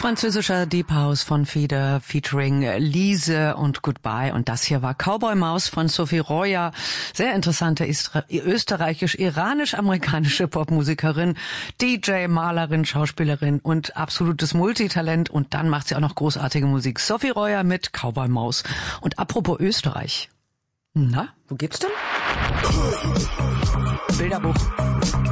Französischer Deep House von Feder featuring Lise und Goodbye. Und das hier war Cowboy Maus von Sophie Roya. Sehr interessante österreichisch-iranisch-amerikanische Popmusikerin, DJ, Malerin, Schauspielerin und absolutes Multitalent. Und dann macht sie auch noch großartige Musik. Sophie Roya mit Cowboy Maus. Und apropos Österreich. Na, wo geht's denn? Bilderbuch.